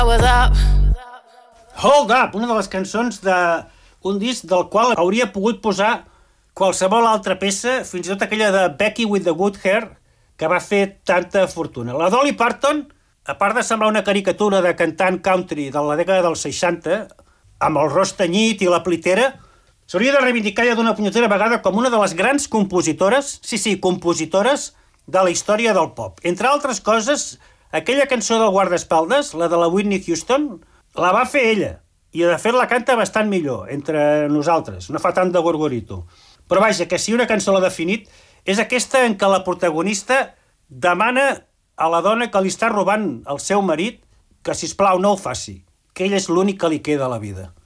Hold Up, una de les cançons d'un disc del qual hauria pogut posar qualsevol altra peça, fins i tot aquella de Becky with the Good Hair, que va fer tanta fortuna. La Dolly Parton, a part de semblar una caricatura de cantant country de la dècada dels 60, amb el rostre tenyit i la plitera, s'hauria de reivindicar ja d'una punyetera vegada com una de les grans compositores, compositores de la història del pop. Entre altres coses, aquella cançó del guardaespaldes, la de la Whitney Houston, la va fer ella, i de fet la canta bastant millor, entre nosaltres, no fa tant de gorgorito. Però vaja, que si una cançó l'ha definit, és aquesta en què la protagonista demana a la dona que li està robant el seu marit que, sisplau, no ho faci, que ell és l'únic que li queda a la vida.